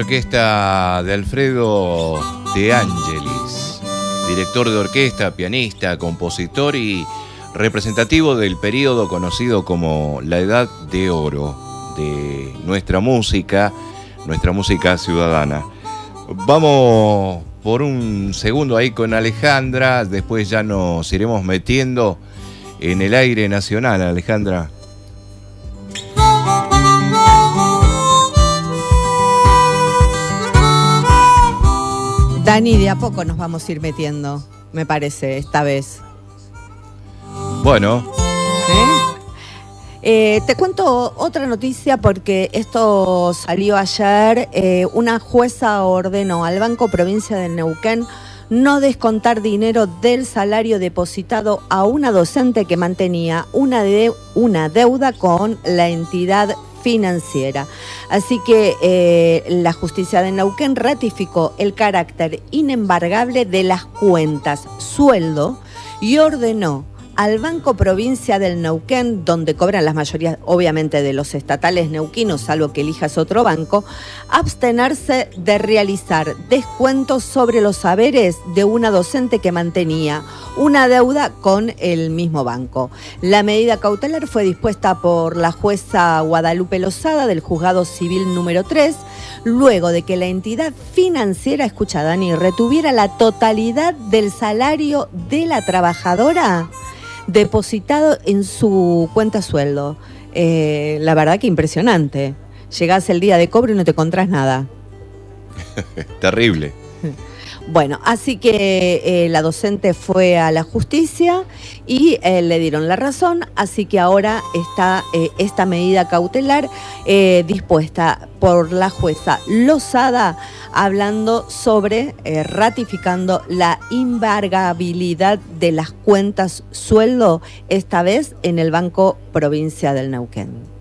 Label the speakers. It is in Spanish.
Speaker 1: orquesta de Alfredo De Angelis, director de orquesta, pianista, compositor y representativo del periodo conocido como la Edad de Oro de nuestra música ciudadana. Vamos por un segundo ahí con Alejandra, después ya nos iremos metiendo en el aire nacional, Alejandra.
Speaker 2: Dani, de a poco nos vamos a ir metiendo, me parece, esta vez.
Speaker 1: Bueno.
Speaker 2: Te cuento otra noticia porque esto salió ayer. Una jueza ordenó al Banco Provincia de Neuquén no descontar dinero del salario depositado a una docente que mantenía una deuda con la entidad financiera. Así que la justicia de Neuquén ratificó el carácter inembargable de las cuentas sueldo y ordenó al Banco Provincia del Neuquén, donde cobran las mayorías, obviamente, de los estatales neuquinos, salvo que elijas otro banco, abstenerse de realizar descuentos sobre los saberes de una docente que mantenía una deuda con el mismo banco. La medida cautelar fue dispuesta por la jueza Guadalupe Lozada del Juzgado Civil número 3, luego de que la entidad financiera, escucha Dani, retuviera la totalidad del salario de la trabajadora depositado en su cuenta sueldo. La verdad que impresionante. Llegás el día de cobro y no te encontrás nada.
Speaker 1: Terrible.
Speaker 2: Bueno, así que la docente fue a la justicia y le dieron la razón, así que ahora está esta medida cautelar dispuesta por la jueza Lozada, hablando sobre ratificando la embargabilidad de las cuentas sueldo, esta vez en el Banco Provincia del Neuquén.